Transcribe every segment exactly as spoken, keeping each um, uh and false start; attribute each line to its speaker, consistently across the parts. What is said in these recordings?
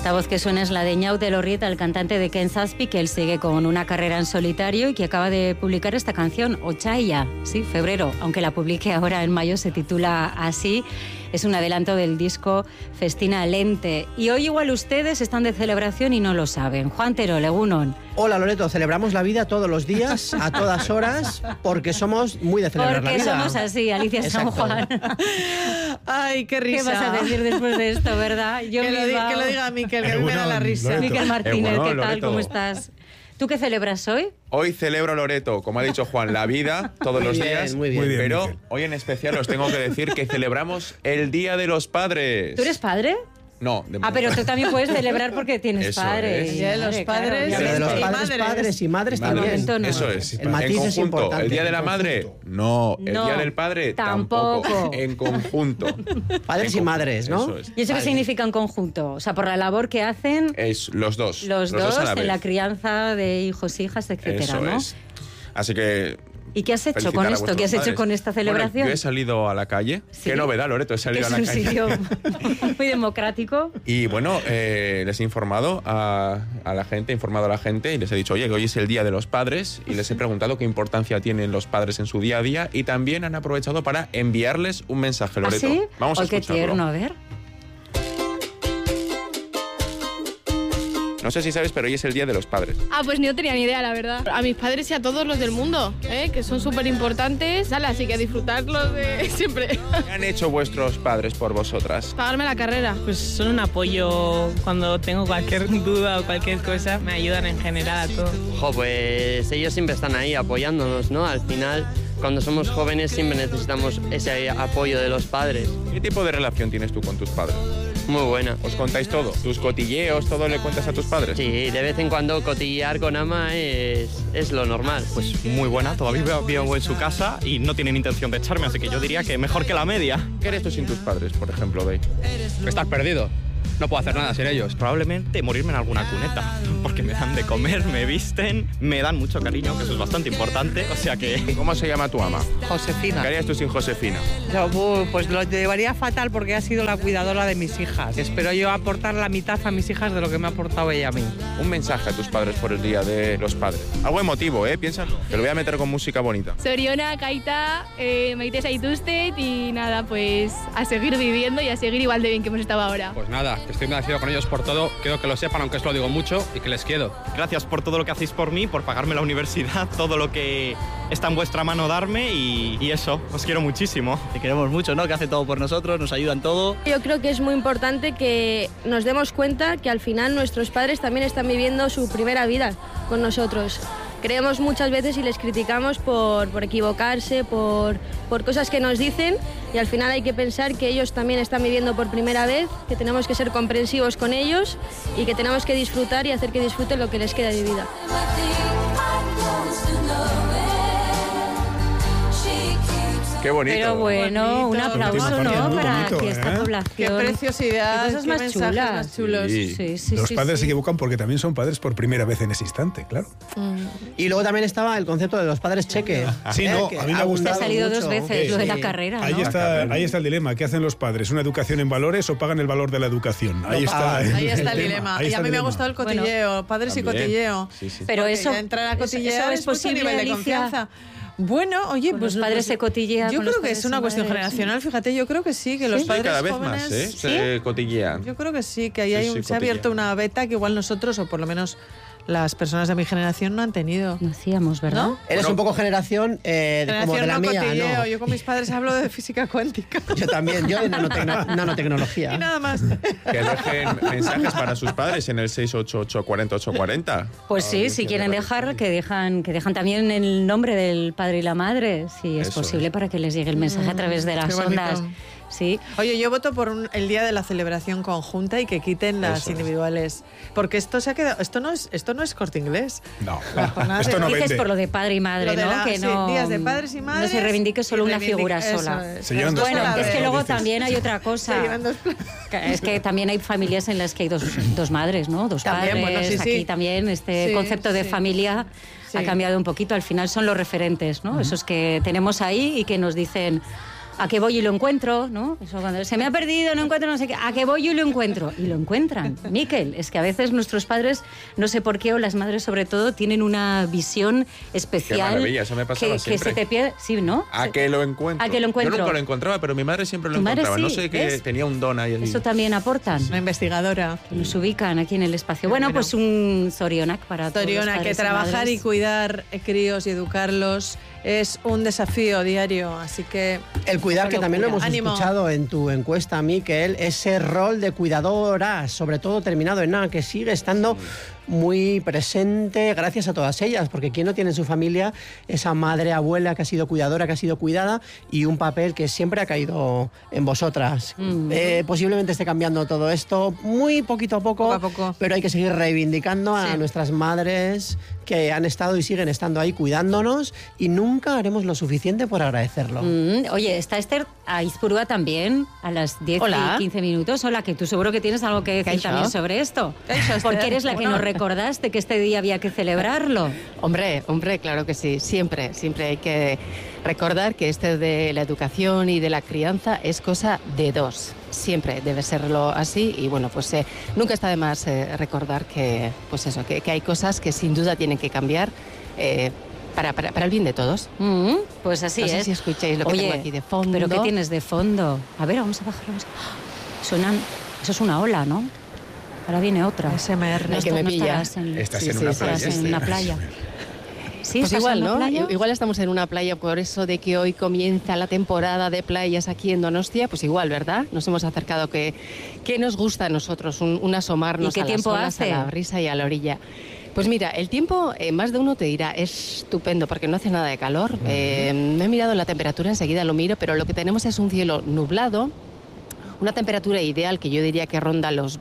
Speaker 1: Esta voz que suena es la de Ñau de Lorrieta, el cantante de Ken Zazpi, que él sigue con una carrera en solitario y que acaba de publicar esta canción, Otxaila, sí, febrero, aunque la publique ahora en mayo, se titula así. Es un adelanto del disco Festina Lente. Y hoy igual ustedes están de celebración y no lo saben. Juan Terol, egunon.
Speaker 2: Hola Loreto, celebramos la vida todos los días, a todas horas, porque somos muy de celebrar
Speaker 1: porque
Speaker 2: la vida.
Speaker 1: Porque somos así, Alicia San Juan.
Speaker 3: Ay, qué risa.
Speaker 1: ¿Qué vas a decir después de esto, verdad? Yo
Speaker 3: que, lo diga, que lo diga Miquel, que a mí me da la risa.
Speaker 4: Loreto.
Speaker 1: Miquel Martínez,
Speaker 4: Eh, bueno,
Speaker 1: ¿qué tal?
Speaker 4: Loreto.
Speaker 1: ¿Cómo estás? ¿Tú qué celebras hoy?
Speaker 4: Hoy celebro, Loreto, como ha dicho Juan, la vida todos
Speaker 2: Muy
Speaker 4: los
Speaker 2: bien,
Speaker 4: días.
Speaker 2: muy bien.
Speaker 4: Pero
Speaker 5: Muy bien, Miquel.
Speaker 4: hoy en especial os tengo que decir que celebramos el Día de los Padres.
Speaker 1: ¿Tú eres padre?
Speaker 4: No, de
Speaker 1: Ah, pero tú también puedes celebrar porque tienes
Speaker 4: Eso
Speaker 1: padre.
Speaker 4: es.
Speaker 3: El Día de los
Speaker 1: Madre,
Speaker 3: Padres.
Speaker 1: claro,
Speaker 2: Pero de los
Speaker 3: Y
Speaker 2: padres,
Speaker 3: madres.
Speaker 2: padres y madres
Speaker 4: Madre,
Speaker 2: también.
Speaker 1: momento no.
Speaker 4: Eso es.
Speaker 2: El matiz
Speaker 4: en
Speaker 2: es
Speaker 4: conjunto.
Speaker 2: importante.
Speaker 4: El Día de la
Speaker 2: En
Speaker 4: Madre,
Speaker 2: conjunto.
Speaker 4: no. El
Speaker 1: No,
Speaker 4: Día del Padre,
Speaker 1: tampoco.
Speaker 4: tampoco. En conjunto.
Speaker 2: Padres
Speaker 4: En
Speaker 2: y madres, ¿no?
Speaker 4: Eso es.
Speaker 1: ¿Y eso qué
Speaker 2: Vale.
Speaker 1: significa en conjunto? O sea, por la labor que hacen
Speaker 4: Es los dos.
Speaker 1: los, dos,
Speaker 4: a la
Speaker 1: en
Speaker 4: vez.
Speaker 1: la crianza de hijos, hijas, etcétera,
Speaker 4: Eso
Speaker 1: ¿no?
Speaker 4: es. Así que
Speaker 1: ¿Y qué has hecho
Speaker 4: felicitar
Speaker 1: con
Speaker 4: a
Speaker 1: esto?
Speaker 4: vuestros
Speaker 1: ¿Qué has hecho
Speaker 4: padres.
Speaker 1: con esta
Speaker 4: Bueno,
Speaker 1: celebración?
Speaker 4: yo he salido a la calle.
Speaker 1: Sí.
Speaker 4: Qué novedad, Loreto, he
Speaker 1: Que
Speaker 4: salido
Speaker 1: es
Speaker 4: a la
Speaker 1: un
Speaker 4: calle.
Speaker 1: sitio muy democrático.
Speaker 4: Y bueno, eh, les he informado a, a la gente, he informado a la gente y les he dicho, oye, que hoy es el Día de los Padres, y les he preguntado qué importancia tienen los padres en su día a día, y también han aprovechado para enviarles un mensaje,
Speaker 1: ¿Ah,
Speaker 4: Loreto.
Speaker 1: sí?
Speaker 4: Vamos a
Speaker 1: Ay, qué
Speaker 4: escucharlo.
Speaker 1: tierno, a ver.
Speaker 4: No sé si sabes, pero hoy es el Día de los Padres.
Speaker 6: Ah, pues no tenía ni idea, la verdad. A mis padres y a todos los del mundo, ¿eh? Que son súper importantes. Así que disfrutarlos de siempre.
Speaker 4: ¿Qué han hecho vuestros padres por vosotras?
Speaker 6: Pagarme la carrera.
Speaker 7: Pues son un apoyo cuando tengo cualquier duda o cualquier cosa, me ayudan en general a todo.
Speaker 8: Jo, pues ellos siempre están ahí apoyándonos, ¿no? Al final, cuando somos jóvenes siempre necesitamos ese apoyo de los padres.
Speaker 4: ¿Qué tipo de relación tienes tú con tus padres?
Speaker 8: Muy buena.
Speaker 4: ¿Os contáis todo? ¿Tus cotilleos, todo le cuentas a tus padres?
Speaker 8: Sí, de vez en cuando cotillear con ama es, es lo normal.
Speaker 9: Pues muy buena, todavía vivo en su casa y no tienen intención de echarme, así que yo diría que mejor que la media.
Speaker 4: ¿Qué eres tú sin tus padres, por ejemplo, Bey?
Speaker 10: Estar perdido. No puedo hacer nada sin ellos.
Speaker 9: Probablemente morirme en alguna cuneta, porque me dan de comer, me visten, me dan mucho cariño, que eso es bastante importante, o sea que...
Speaker 4: ¿Cómo se llama tu ama?
Speaker 11: Josefina.
Speaker 4: ¿Qué harías tú sin Josefina?
Speaker 11: Yo, pues lo llevaría fatal porque ha sido la cuidadora de mis hijas. Espero yo aportar la mitad a mis hijas de lo que me ha aportado ella a mí.
Speaker 4: Un mensaje a tus padres por el Día de los Padres. Algo emotivo, ¿eh? Piénsalo. Te lo voy a meter con música bonita.
Speaker 6: Soriona, Kaita, eh, maite zaituztet y nada, pues a seguir viviendo y a seguir igual de bien que hemos estado ahora.
Speaker 10: Pues nada, estoy agradecido con ellos por todo. Quiero que lo sepan, aunque os lo digo mucho, y que les quiero.
Speaker 9: Gracias por todo lo que hacéis por mí, por pagarme la universidad, todo lo que está en vuestra mano darme y, y eso, os quiero muchísimo.
Speaker 12: Te queremos mucho, ¿no? Que hace todo por nosotros, nos ayudan todo.
Speaker 6: Yo creo que es muy importante que nos demos cuenta que al final nuestros padres también están viviendo su primera vida con nosotros. Creemos muchas veces y les criticamos por, por equivocarse, por, por cosas que nos dicen, y al final hay que pensar que ellos también están viviendo por primera vez, que tenemos que ser comprensivos con ellos y que tenemos que disfrutar y hacer que disfruten lo que les queda de vida.
Speaker 4: Qué bonito.
Speaker 1: Pero bueno,
Speaker 3: Bonito.
Speaker 1: un aplauso,
Speaker 5: Última parte,
Speaker 1: ¿no?
Speaker 5: muy
Speaker 1: Para
Speaker 5: bonito,
Speaker 1: que esta
Speaker 5: ¿eh?
Speaker 1: población...
Speaker 3: Qué preciosidad,
Speaker 1: Qué cosas
Speaker 3: qué
Speaker 1: más
Speaker 3: mensajes
Speaker 1: chulas.
Speaker 3: más chulos.
Speaker 4: Sí.
Speaker 1: Sí, sí,
Speaker 5: Los
Speaker 1: sí,
Speaker 5: padres
Speaker 1: sí.
Speaker 5: se equivocan porque también son padres por primera vez en ese instante, claro.
Speaker 2: Y luego también estaba el concepto de los padres cheque.
Speaker 5: Sí, no,
Speaker 2: que
Speaker 5: a mí me
Speaker 2: ha
Speaker 5: ha gustado
Speaker 1: Ha salido dos
Speaker 2: mucho.
Speaker 1: veces
Speaker 5: Sí.
Speaker 1: lo de la
Speaker 2: Sí.
Speaker 1: carrera,
Speaker 5: Ahí
Speaker 1: ¿no?
Speaker 5: está, ahí está el dilema. ¿Qué hacen los padres? ¿Una educación en valores o pagan el valor de la educación? Ahí está,
Speaker 2: pagan.
Speaker 3: Ahí está el
Speaker 5: tema.
Speaker 3: dilema.
Speaker 5: Ahí
Speaker 3: Y
Speaker 5: está
Speaker 3: a mí
Speaker 5: el
Speaker 3: me ha
Speaker 5: dilema.
Speaker 3: gustado el cotilleo, padres
Speaker 4: También.
Speaker 3: y cotilleo.
Speaker 4: Sí, sí.
Speaker 1: Pero
Speaker 3: Porque
Speaker 1: eso,
Speaker 3: ya entrar a
Speaker 1: eso-
Speaker 3: cotillear
Speaker 1: eso es
Speaker 3: es mucho
Speaker 1: posible,
Speaker 3: nivel de
Speaker 1: Alicia.
Speaker 3: confianza. Bueno, oye,
Speaker 1: Con
Speaker 3: pues
Speaker 1: los padres
Speaker 3: pues,
Speaker 1: se cotillea
Speaker 3: Yo
Speaker 1: con los
Speaker 3: creo que
Speaker 1: padres
Speaker 3: es una
Speaker 1: y
Speaker 3: cuestión
Speaker 1: madres.
Speaker 3: generacional, fíjate, yo creo que sí, que los
Speaker 4: Sí,
Speaker 3: padres
Speaker 4: cada vez
Speaker 3: jóvenes...
Speaker 4: más, ¿eh?
Speaker 3: ¿sí?
Speaker 4: Se cotillean.
Speaker 3: Yo creo que sí, que ahí
Speaker 4: Sí,
Speaker 3: hay
Speaker 4: sí,
Speaker 3: un- se ha abierto
Speaker 4: cotillean.
Speaker 3: una beta que igual nosotros, o por lo menos las personas de mi generación, no han tenido.
Speaker 1: No hacíamos, ¿verdad?
Speaker 3: ¿No?
Speaker 2: Eres
Speaker 4: Bueno.
Speaker 2: un poco generación eh, de- como de la
Speaker 3: Generación no
Speaker 2: mía,
Speaker 3: cotilleo.
Speaker 2: ¿no?
Speaker 3: Yo con mis padres hablo de física cuántica.
Speaker 2: Yo también, yo de nanotecno- nanotecnología.
Speaker 3: Y nada más.
Speaker 4: Que dejen mensajes para sus padres en el seis ocho ocho, cuatro cero, ocho cuatro cero.
Speaker 1: Pues sí, si quieren dejar, que dejan, que dejan también el nombre del padre y la madre, si es
Speaker 4: Eso
Speaker 1: posible,
Speaker 4: es.
Speaker 1: para que les llegue el mensaje a través de las
Speaker 3: qué bonito.
Speaker 1: ondas. Sí.
Speaker 3: Oye, yo voto por un- el día de la celebración conjunta y que quiten las
Speaker 4: Eso es.
Speaker 3: individuales. Porque esto se ha quedado. Esto no es, esto no es Corte Inglés.
Speaker 5: No,
Speaker 3: La jornada
Speaker 5: esto
Speaker 3: de-
Speaker 5: no
Speaker 1: Dices
Speaker 5: vende.
Speaker 1: por lo de padre y madre,
Speaker 3: Lo de
Speaker 1: ¿no?
Speaker 3: la-
Speaker 1: que
Speaker 3: sí,
Speaker 1: no,
Speaker 3: días de padres y madres.
Speaker 1: no se reivindique solo
Speaker 3: y
Speaker 1: una
Speaker 3: reivindica-
Speaker 1: figura
Speaker 3: eso
Speaker 1: sola.
Speaker 3: es.
Speaker 5: Se llevan
Speaker 3: Las
Speaker 5: dos
Speaker 3: dos
Speaker 1: Bueno,
Speaker 3: palabras.
Speaker 1: es que luego
Speaker 5: dices.
Speaker 1: también hay otra
Speaker 3: Se
Speaker 1: cosa.
Speaker 3: llevan dos pla-
Speaker 1: Que Es que también hay familias en las que hay dos, dos madres, ¿no? Dos
Speaker 3: También,
Speaker 1: padres.
Speaker 3: bueno, sí, sí.
Speaker 1: Aquí también este
Speaker 3: Sí,
Speaker 1: concepto de
Speaker 3: sí.
Speaker 1: familia
Speaker 3: Sí.
Speaker 1: ha cambiado un poquito. Al final son los referentes, ¿no? Esos que tenemos ahí y que nos dicen, a que voy y lo encuentro, ¿no? Eso cuando se me ha perdido, no encuentro no sé qué, a que voy y lo encuentro. Y lo encuentran. Miquel, es que a veces nuestros padres, no sé por qué, o las madres sobre todo, tienen una visión especial.
Speaker 4: Qué maravilla, eso me pasaba
Speaker 1: que,
Speaker 4: siempre.
Speaker 1: que se te pierde, sí, ¿no?
Speaker 4: A que lo encuentro.
Speaker 1: A que lo encuentro.
Speaker 4: Yo nunca lo encontraba, pero mi madre siempre lo
Speaker 1: Tu madre
Speaker 4: encontraba.
Speaker 1: sí,
Speaker 4: no sé qué,
Speaker 1: ¿ves?
Speaker 4: tenía un don ahí.
Speaker 1: Eso también aportan.
Speaker 3: Una investigadora.
Speaker 1: Que nos ubican aquí en el espacio. Bueno,
Speaker 3: Bueno.
Speaker 1: pues un zorionak para todos los
Speaker 3: Zoriona, que
Speaker 1: padres y
Speaker 3: trabajar
Speaker 1: madres.
Speaker 3: y cuidar eh, críos y educarlos es un desafío diario, así que...
Speaker 2: El cuidar, que también lo hemos
Speaker 3: Ánimo.
Speaker 2: escuchado en tu encuesta, Miquel, ese rol de cuidadora, sobre todo terminado en nada, que sigue estando muy presente gracias a todas ellas, porque ¿quién no tiene en su familia esa madre, abuela que ha sido cuidadora, que ha sido cuidada, y un papel que siempre ha caído en vosotras?
Speaker 3: Mm.
Speaker 2: Eh, posiblemente esté cambiando todo esto muy poquito a poco,
Speaker 3: Poco a poco.
Speaker 2: pero hay que seguir reivindicando a
Speaker 3: Sí.
Speaker 2: nuestras madres que han estado y siguen estando ahí cuidándonos, y nunca haremos lo suficiente por agradecerlo.
Speaker 1: Mm, oye, está Esther Aizpurúa también a las diez
Speaker 13: Hola.
Speaker 1: y quince minutos. Hola, que tú seguro que tienes algo que decir
Speaker 13: Kaixo.
Speaker 1: también sobre esto.
Speaker 3: Kaixo,
Speaker 1: Porque
Speaker 3: Esther.
Speaker 1: eres la que
Speaker 3: Bueno.
Speaker 1: nos recordaste que este día había que celebrarlo.
Speaker 13: Hombre, hombre, claro que sí, siempre, siempre hay que recordar que esto de la educación y de la crianza es cosa de dos, siempre debe serlo así y bueno, pues eh, nunca está de más eh, recordar que, pues eso, que, que hay cosas que sin duda tienen que cambiar eh, para, para, para el bien de todos.
Speaker 1: Mm, pues así
Speaker 13: No sé
Speaker 1: es.
Speaker 13: si escucháis lo que
Speaker 1: Oye,
Speaker 13: tengo aquí de fondo.
Speaker 1: ¿pero qué tienes de fondo? A ver, vamos a bajar. Vamos a... Suenan... Eso es una ola, ¿no? Ahora viene otra.
Speaker 3: S M R.
Speaker 1: No,
Speaker 13: que
Speaker 1: esto-
Speaker 13: me
Speaker 1: no
Speaker 13: pilla.
Speaker 1: estarás en,
Speaker 4: Estás
Speaker 13: Sí,
Speaker 4: en
Speaker 13: sí,
Speaker 4: una
Speaker 13: estás
Speaker 4: playa.
Speaker 1: estarás en
Speaker 4: Esther.
Speaker 1: una playa. ¿Sí?
Speaker 13: Pues
Speaker 1: ¿Estás
Speaker 13: igual,
Speaker 1: en una
Speaker 13: ¿no?
Speaker 1: playa?
Speaker 13: Igual estamos en una playa por eso de que hoy comienza la temporada de playas aquí en Donostia, pues igual, ¿verdad? Nos hemos acercado que, que nos gusta a nosotros un, un asomarnos
Speaker 1: ¿Y qué
Speaker 13: a las
Speaker 1: tiempo
Speaker 13: olas,
Speaker 1: hace?
Speaker 13: a la brisa y a la orilla. Pues mira, el tiempo, eh, más de uno te dirá, es estupendo porque no hace nada de calor. Eh, me he mirado la temperatura, enseguida lo miro, pero lo que tenemos es un cielo nublado, una temperatura ideal que yo diría que ronda los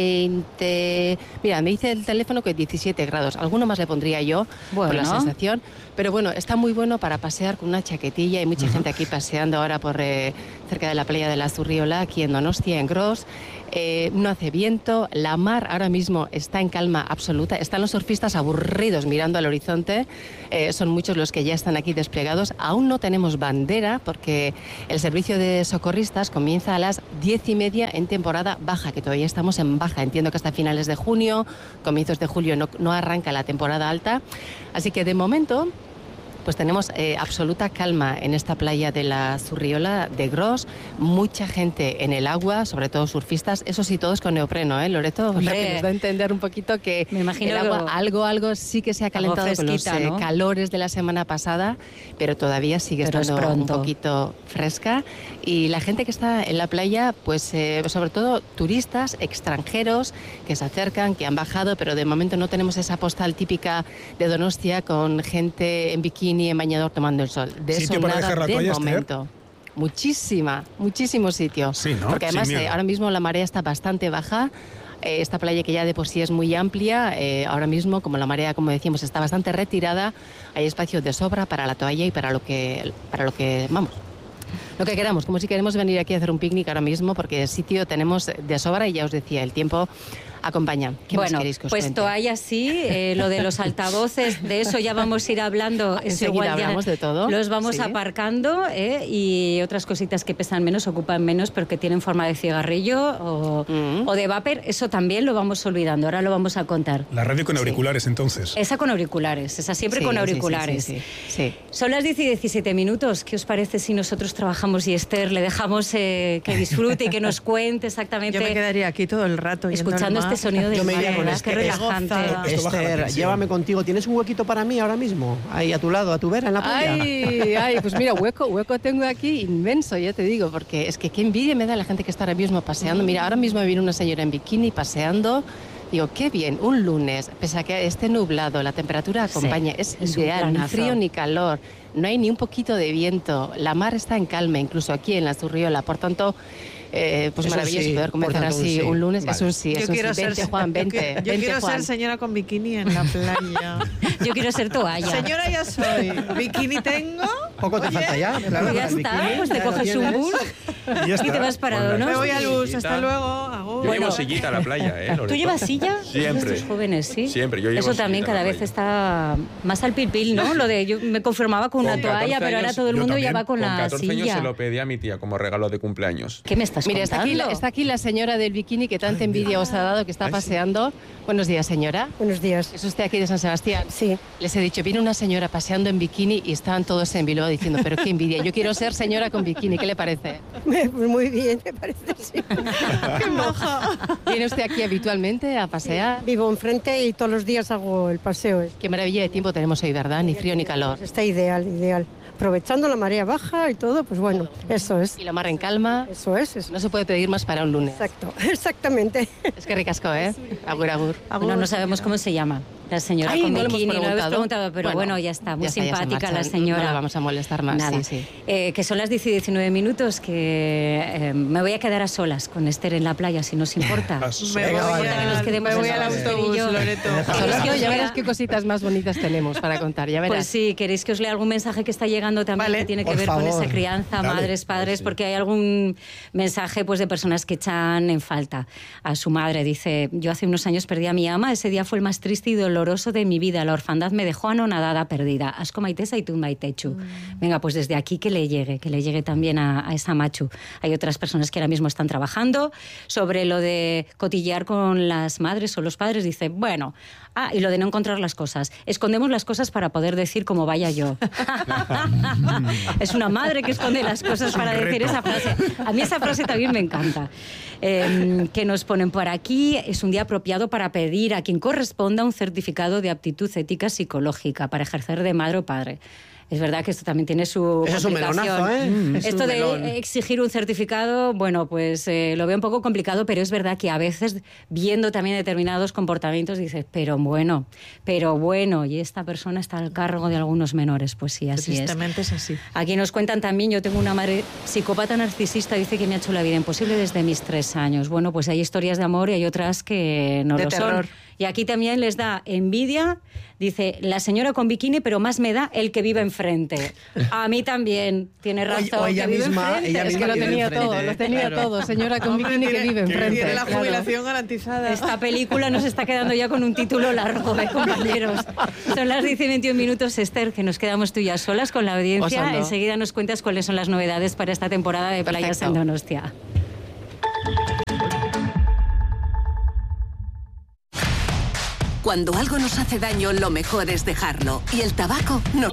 Speaker 13: veinte... Mira, me dice el teléfono que diecisiete grados. Alguno más le pondría yo por la
Speaker 1: Bueno.
Speaker 13: sensación. Pero bueno, está muy bueno para pasear con una chaquetilla. Hay mucha gente aquí paseando ahora por eh, cerca de la playa de la Zurriola, aquí en Donostia, en Gros. Eh, no hace viento, la mar ahora mismo está en calma absoluta. Están los surfistas aburridos mirando al horizonte. Eh, son muchos los que ya están aquí desplegados. Aún no tenemos bandera porque el servicio de socorristas comienza a las diez y media en temporada baja, que todavía estamos en baja. Entiendo que hasta finales de junio, comienzos de julio no, no arranca la temporada alta. Así que de momento pues tenemos eh, absoluta calma en esta playa de la Zurriola de Gros, mucha gente en el agua, sobre todo surfistas, eso sí, todos con neopreno, ¿eh, Loreto? Lo
Speaker 1: Hombre.
Speaker 13: que nos da a entender un poquito que
Speaker 1: Me imagino
Speaker 13: el agua
Speaker 1: que-
Speaker 13: algo, algo sí que se ha
Speaker 1: Algo
Speaker 13: calentado con los
Speaker 1: fresquita,
Speaker 13: eh,
Speaker 1: ¿no?
Speaker 13: calores de la semana pasada, pero todavía sigue
Speaker 1: Pero es
Speaker 13: estando un
Speaker 1: pronto.
Speaker 13: poquito fresca. Y la gente que está en la playa, pues eh, sobre todo turistas, extranjeros, que se acercan, que han bajado, pero de momento no tenemos esa postal típica de Donostia con gente en bikini, en bañador tomando el sol. De
Speaker 5: ¿Sitio
Speaker 13: eso
Speaker 5: para
Speaker 13: nada
Speaker 5: dejar la
Speaker 13: de
Speaker 5: toalla, Esther?
Speaker 13: momento. Muchísima, muchísimo sitio.
Speaker 5: Sí, ¿no?
Speaker 13: Porque
Speaker 5: Sin
Speaker 13: además
Speaker 5: miedo.
Speaker 13: eh, ahora mismo la marea está bastante baja. Eh, esta playa que ya de por sí es muy amplia, eh, ahora mismo como la marea, como decíamos, está bastante retirada, hay espacio de sobra para la toalla y para lo que, para lo que vamos, lo que queramos, como si queremos venir aquí a hacer un picnic ahora mismo, porque sitio tenemos de sobra y ya os decía, el tiempo acompaña. ¿Qué más
Speaker 1: Bueno,
Speaker 13: queréis que os
Speaker 1: pues
Speaker 13: cuente?
Speaker 1: toalla sí, eh, lo de los altavoces, de eso ya vamos a ir hablando. Eso
Speaker 13: Enseguida
Speaker 1: igual ya
Speaker 13: hablamos de todo.
Speaker 1: Los vamos
Speaker 13: Sí.
Speaker 1: aparcando eh, y otras cositas que pesan menos, ocupan menos, pero que tienen forma de cigarrillo o,
Speaker 13: Mm.
Speaker 1: o de vapor, eso también lo vamos olvidando, ahora lo vamos a contar.
Speaker 5: La radio con auriculares, entonces.
Speaker 1: Esa con auriculares, esa siempre
Speaker 13: Sí,
Speaker 1: con
Speaker 13: sí,
Speaker 1: auriculares.
Speaker 13: sí, sí, sí, sí.
Speaker 1: Son las diez y diecisiete minutos. ¿Qué os parece si nosotros trabajamos y Esther le dejamos eh, que disfrute y que nos cuente exactamente?
Speaker 3: Yo me quedaría aquí todo el rato yendo
Speaker 1: escuchando
Speaker 3: al mar.
Speaker 1: este sonido del
Speaker 2: Yo me
Speaker 1: mar,
Speaker 2: iría con
Speaker 1: ¿verdad?
Speaker 2: este-
Speaker 1: Qué relajante.
Speaker 3: gozada.
Speaker 5: Esto baja la
Speaker 2: Esther,
Speaker 5: tensión.
Speaker 2: llévame contigo. ¿Tienes un huequito para mí ahora mismo? Ahí a tu lado, a tu vera, en la playa.
Speaker 13: Ay, ay, pues mira, hueco, hueco tengo aquí inmenso, ya te digo, porque es que qué envidia me da la gente que está ahora mismo paseando. Mira, ahora mismo viene una señora en bikini paseando. Digo, qué bien, un lunes, pese a que esté nublado, la temperatura acompaña,
Speaker 1: Sí,
Speaker 13: es,
Speaker 1: es un
Speaker 13: ideal, ni
Speaker 1: planazo.
Speaker 13: frío ni calor, no hay ni un poquito de viento, la mar está en calma, incluso aquí en la Zurriola, por tanto, eh, pues
Speaker 2: Es un
Speaker 13: maravilloso
Speaker 2: sí,
Speaker 13: poder
Speaker 2: por
Speaker 13: comenzar
Speaker 2: tanto, un
Speaker 13: así
Speaker 2: sí.
Speaker 13: un lunes,
Speaker 2: Vale.
Speaker 13: es un sí, es
Speaker 3: Yo
Speaker 13: un
Speaker 3: quiero
Speaker 13: sí.
Speaker 3: ser,
Speaker 13: Vente, Juan,
Speaker 3: yo
Speaker 13: vente,
Speaker 3: quiero- yo
Speaker 13: vente,
Speaker 3: quiero
Speaker 13: Juan.
Speaker 3: ser señora con bikini en la playa.
Speaker 1: Yo quiero ser toalla.
Speaker 3: Señora ya soy. Bikini tengo.
Speaker 2: Poco te
Speaker 3: Oye,
Speaker 2: falta ya. Claro,
Speaker 1: Pues ya
Speaker 2: para el
Speaker 1: está,
Speaker 2: bikini,
Speaker 1: pues te
Speaker 2: ya lo
Speaker 1: coges un
Speaker 2: tienes.
Speaker 1: bus
Speaker 5: Y ya
Speaker 1: y
Speaker 5: está.
Speaker 1: te vas parado,
Speaker 4: Con la
Speaker 1: ¿no?
Speaker 3: Me voy a luz.
Speaker 4: Chiquitita.
Speaker 3: Hasta luego. Agur.
Speaker 4: Yo
Speaker 1: Bueno.
Speaker 4: llevo sillita a la playa, ¿eh?
Speaker 1: ¿Tú llevas silla?
Speaker 4: Siempre.
Speaker 1: Estos jóvenes, sí.
Speaker 4: Siempre, yo llevo
Speaker 1: Eso también
Speaker 4: sillita a
Speaker 1: cada
Speaker 4: la
Speaker 1: vez
Speaker 4: playa.
Speaker 1: está más al pilpil, ¿no? Lo de yo me conformaba con, una toalla, pero ahora todo el mundo ya va con,
Speaker 4: Con
Speaker 1: la
Speaker 4: catorce años
Speaker 1: silla.
Speaker 4: se lo pedí a mi tía como regalo de cumpleaños.
Speaker 1: ¿Qué me estás
Speaker 13: Mira, está aquí, la, está aquí la señora del bikini que tanta envidia os ha dado, que está paseando. Buenos días, señora.
Speaker 14: Buenos días.
Speaker 13: ¿Es usted aquí de San Sebastián?
Speaker 14: Sí.
Speaker 13: Les he dicho, viene una señora paseando en bikini y estaban todos en Bilbao diciendo, pero qué envidia, yo quiero ser señora con bikini, ¿qué le parece?
Speaker 14: Pues muy bien, me parece, sí.
Speaker 13: ¡Qué moja! ¿Viene usted aquí habitualmente a pasear?
Speaker 14: Vivo enfrente y todos los días hago el paseo.
Speaker 13: Qué maravilla de tiempo tenemos hoy, ¿verdad? Ni frío ni calor.
Speaker 14: Está ideal, ideal. Aprovechando la marea baja y todo, pues bueno, eso es.
Speaker 13: Y la mar en calma.
Speaker 14: Eso es. Eso.
Speaker 13: No se puede pedir más para un lunes.
Speaker 14: Exacto, exactamente.
Speaker 13: Es que ricasco, ¿eh? Agur, agur.
Speaker 1: Bueno, no sabemos cómo se llama. La señora
Speaker 13: Ay,
Speaker 1: con
Speaker 13: no lo hemos
Speaker 1: bikini, no lo habéis
Speaker 13: preguntado.
Speaker 1: preguntado, pero bueno,
Speaker 13: Bueno,
Speaker 1: ya está, muy
Speaker 13: ya está, ya se
Speaker 1: simpática la
Speaker 13: marchan.
Speaker 1: señora.
Speaker 13: No la vamos a molestar más,
Speaker 1: Nada.
Speaker 13: sí, sí.
Speaker 1: Eh, que son las diez y diecinueve minutos, que eh, me voy a quedar a solas con Esther en la playa, si nos importa.
Speaker 3: Me voy,
Speaker 1: importa que nos
Speaker 3: a,
Speaker 1: quedemos
Speaker 3: me voy
Speaker 1: a
Speaker 3: al
Speaker 1: solas, Esther y
Speaker 3: autobús,
Speaker 1: yo.
Speaker 3: Loreto.
Speaker 1: ¿Queréis que os
Speaker 13: Ya
Speaker 1: lea?
Speaker 13: verás qué cositas más bonitas tenemos para contar, ya verás.
Speaker 1: Pues sí, ¿queréis que os lea algún mensaje que está llegando también
Speaker 3: Vale.
Speaker 1: que tiene que
Speaker 2: Por
Speaker 1: ver con
Speaker 2: favor.
Speaker 1: esa crianza,
Speaker 2: Dale.
Speaker 1: madres, padres? Porque hay algún mensaje pues de personas que echan en falta a su madre. Dice, yo hace unos años perdí a mi ama, ese día fue el más triste y doloroso de mi vida. La orfandad me dejó anonadada, perdida. Asko maitesa y tú maitechu. Venga, pues desde aquí que le llegue, que le llegue también a, a esa machu. Hay otras personas que ahora mismo están trabajando sobre lo de cotillear con las madres o los padres. Dice, bueno, ah, y lo de no encontrar las cosas. Escondemos las cosas para poder decir como vaya yo. Es una madre que esconde las cosas para decir esa frase. A mí esa frase también me encanta. Eh, que nos ponen por aquí, es un día apropiado para pedir a quien corresponda un certificado de aptitud ética psicológica para ejercer de madre o padre. Es verdad que esto también tiene su
Speaker 2: Eso es un
Speaker 1: complicación.
Speaker 2: melonazo, ¿eh? Mm, es
Speaker 1: Esto
Speaker 2: un
Speaker 1: de
Speaker 2: melón.
Speaker 1: exigir un certificado, bueno, pues eh, lo veo un poco complicado, pero es verdad que a veces, viendo también determinados comportamientos, dices, pero bueno, pero bueno, y esta persona está al cargo de algunos menores. Pues sí, así es.
Speaker 3: Tristemente es así.
Speaker 1: Aquí nos cuentan también, yo tengo una madre psicópata narcisista, dice que me ha hecho la vida imposible desde mis tres años. Bueno, pues hay historias de amor y hay otras que no
Speaker 3: De
Speaker 1: lo
Speaker 3: terror.
Speaker 1: son. Y aquí también les da envidia, dice, la señora con bikini, pero más me da el que vive enfrente. A mí también, tiene razón.
Speaker 2: O- o ella
Speaker 1: que vive
Speaker 2: misma-
Speaker 1: enfrente.
Speaker 2: ella
Speaker 13: Es que
Speaker 2: misma
Speaker 13: lo
Speaker 2: vive
Speaker 13: tenía
Speaker 2: enfrente,
Speaker 13: todo,
Speaker 2: ¿eh?
Speaker 13: lo tenía
Speaker 3: Claro.
Speaker 13: todo. Señora con
Speaker 3: Hombre,
Speaker 13: bikini que
Speaker 3: tiene-
Speaker 13: vive enfrente.
Speaker 3: Tiene la
Speaker 13: claro.
Speaker 3: jubilación garantizada.
Speaker 1: Esta película nos está quedando ya con un título largo, ¿eh, compañeros? Son las diez y veintiún minutos, Esther, que nos quedamos tú ya solas con la audiencia.
Speaker 13: Osando.
Speaker 1: Enseguida nos cuentas cuáles son las novedades para esta temporada de Playas
Speaker 13: Perfecto.
Speaker 1: en Donostia.
Speaker 15: Cuando algo nos hace daño, lo mejor es dejarlo. Y el tabaco no.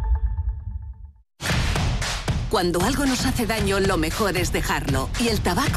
Speaker 15: Cuando algo nos hace daño, lo mejor es dejarlo. Y el tabaco